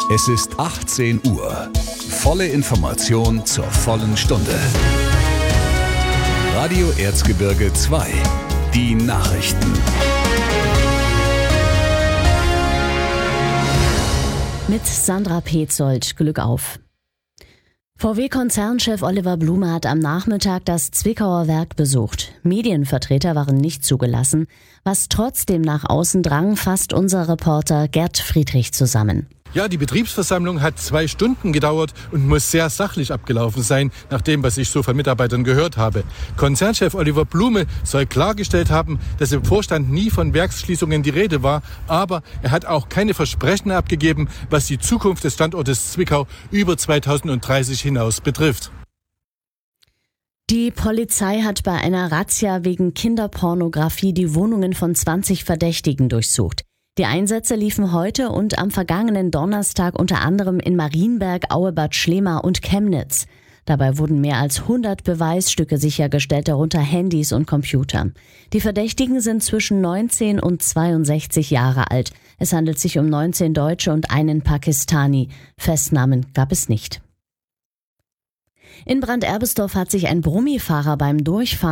Es ist 18 Uhr. Volle Information zur vollen Stunde. Radio Erzgebirge 2. Die Nachrichten. Mit Sandra Petzold. Glück auf. VW-Konzernchef Oliver Blume hat am Nachmittag das Zwickauer Werk besucht. Medienvertreter waren nicht zugelassen. Was trotzdem nach außen drang, fasst unser Reporter Gerd Friedrich zusammen. Ja, die Betriebsversammlung hat 2 Stunden gedauert und muss sehr sachlich abgelaufen sein, nach dem, was ich so von Mitarbeitern gehört habe. Konzernchef Oliver Blume soll klargestellt haben, dass im Vorstand nie von Werksschließungen die Rede war, aber er hat auch keine Versprechen abgegeben, was die Zukunft des Standortes Zwickau über 2030 hinaus betrifft. Die Polizei hat bei einer Razzia wegen Kinderpornografie die Wohnungen von 20 Verdächtigen durchsucht. Die Einsätze liefen heute und am vergangenen Donnerstag unter anderem in Marienberg, Auebad Schlema und Chemnitz. Dabei wurden mehr als 100 Beweisstücke sichergestellt, darunter Handys und Computer. Die Verdächtigen sind zwischen 19 und 62 Jahre alt. Es handelt sich um 19 Deutsche und einen Pakistani. Festnahmen gab es nicht. In Brand-Erbesdorf hat sich ein Brummifahrer beim Durchfahren